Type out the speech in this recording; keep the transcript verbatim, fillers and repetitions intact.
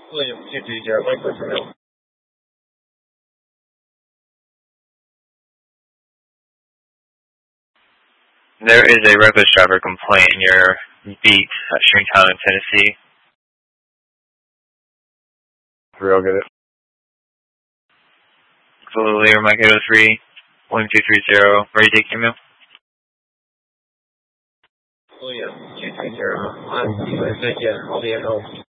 William two three zero, Mike Personnel. There is a reckless driver complaint in your beat at Stringtown in Tennessee. Three, I'll get it. Zulu Lear, Mike eight oh three, William two three zero, ready to take your mail? William two three zero, I'm, thank you, I'll be at home.